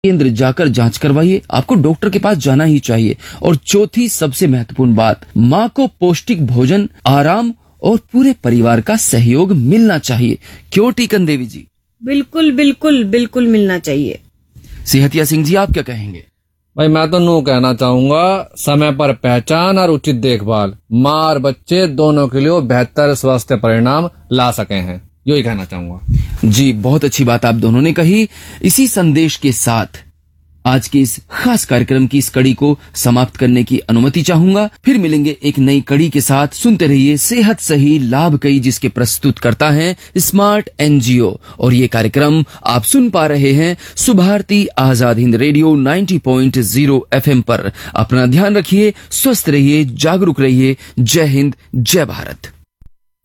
केंद्र जाकर जांच करवाइए, आपको डॉक्टर के पास जाना ही चाहिए। और चौथी सबसे महत्वपूर्ण बात, माँ को पौष्टिक भोजन, आराम और पूरे परिवार का सहयोग मिलना चाहिए। क्यों टीकन देवी जी? बिल्कुल बिल्कुल बिल्कुल मिलना चाहिए। सेहतिया सिंह जी, आप क्या कहेंगे? भाई मैं तो नो कहना चाहूंगा, समय पर पहचान और उचित देखभाल माँ और बच्चे दोनों के लिए बेहतर स्वास्थ्य परिणाम ला सके हैं, यही कहना चाहूंगा। जी, बहुत अच्छी बात आप दोनों ने कही। इसी संदेश के साथ आज के इस खास कार्यक्रम की इस कड़ी को समाप्त करने की अनुमति चाहूंगा। फिर मिलेंगे एक नई कड़ी के साथ। सुनते रहिए सेहत सही लाभ कई, जिसके प्रस्तुत करता है स्मार्ट एनजीओ। और ये कार्यक्रम आप सुन पा रहे हैं सुभारती आजाद हिंद रेडियो 90.0 FM पर। अपना ध्यान रखिए, स्वस्थ रहिए, जागरूक रहिए। जय हिंद, जय भारत।